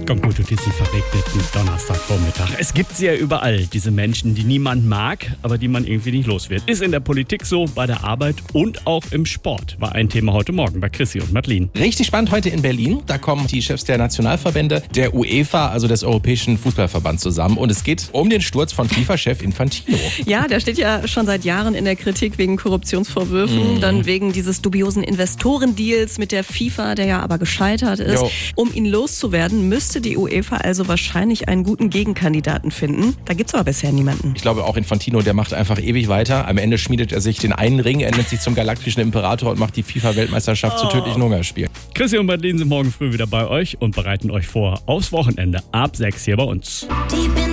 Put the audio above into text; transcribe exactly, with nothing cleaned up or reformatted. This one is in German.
Kommt gut durch diesen verregneten Donnerstagvormittag. Es gibt sie ja überall, diese Menschen, die niemand mag, aber die man irgendwie nicht los wird. Ist in der Politik so, bei der Arbeit und auch im Sport. War ein Thema heute Morgen bei Chrissy und Madeline. Richtig spannend heute in Berlin. Da kommen die Chefs der Nationalverbände, der UEFA, also des Europäischen Fußballverbands, zusammen. Und es geht um den Sturz von FIFA-Chef Infantino. Ja, der steht ja schon seit Jahren in der Kritik wegen Korruptionsvorwürfen. Mhm. Dann wegen dieses dubiosen Investorendeals mit der FIFA, der ja aber gescheitert ist. Jo. Um ihn loszuwerden, müsste die UEFA also wahrscheinlich einen guten Gegenkandidaten finden. Da gibt's aber bisher niemanden. Ich glaube auch Infantino, der macht einfach ewig weiter. Am Ende schmiedet er sich den einen Ring, er nennt sich zum galaktischen Imperator und macht die FIFA-Weltmeisterschaft oh. zu tödlichen Hungerspielen. Chrissy und Madeline sind morgen früh wieder bei euch und bereiten euch vor aufs Wochenende ab sechs hier bei uns.